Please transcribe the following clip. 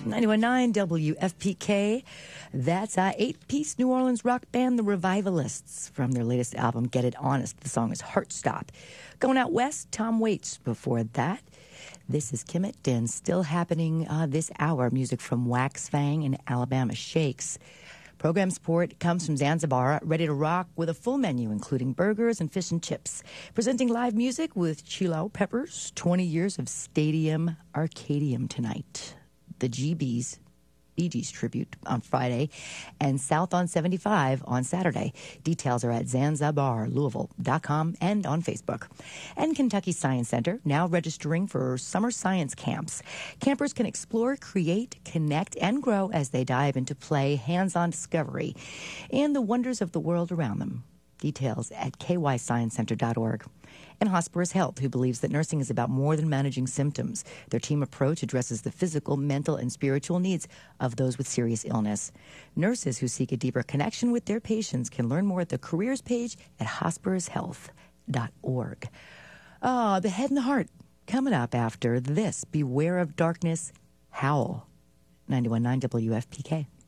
91.9 WFPK. That's an 8-piece New Orleans rock band, The Revivalists, from their latest album, Get It Honest. The song is Heart Stop. Going out west, Tom Waits. Before that, this is Kimmit, and still happening this hour, music from Wax Fang and Alabama Shakes. Program support comes from Zanzibar, ready to rock with a full menu, including burgers and fish and chips. Presenting live music with Chilao Peppers, 20 years of Stadium Arcadium tonight. The Bee Gees tribute on Friday, and South on 75 on Saturday. Details are at ZanzibarLouisville.com and on Facebook. And Kentucky Science Center now registering for summer science camps. Campers can explore, create, connect, and grow as they dive into play, hands-on discovery, and the wonders of the world around them. Details at kysciencecenter.org. And Hospice Health, who believes that nursing is about more than managing symptoms. Their team approach addresses the physical, mental, and spiritual needs of those with serious illness. Nurses who seek a deeper connection with their patients can learn more at the careers page at hospicehealth.org. The head and the heart coming up after this. Beware of Darkness, Howl. 91.9 WFPK.